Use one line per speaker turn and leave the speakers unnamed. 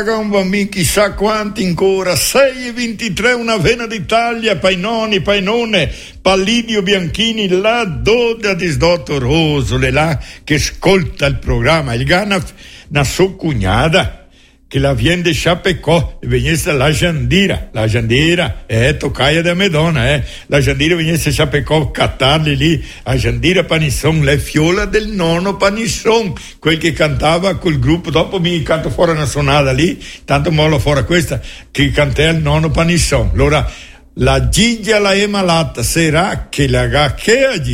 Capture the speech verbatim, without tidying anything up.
Un bambino chissà quanti ancora, sei e ventitré, una vena d'Italia, painoni, painone, Pallidio Bianchini, là doda di sdotto Rosole, là che ascolta il programma, il Gana, una sua cugnada, che la viene de Chapecó, venisse la Giandira, la Giandira, eh, toccaia da Medona, eh, la Giandira venisse a Chapecó, cattarli lì, a Giandira Panisson, le fiola del nonno Panisson, quel che cantava col gruppo, dopo mi canto fuori una sonata lì, tanto mollo fuori questa, che cantava il nonno Panisson, allora, la Gigia la è malata, sarà che la ga che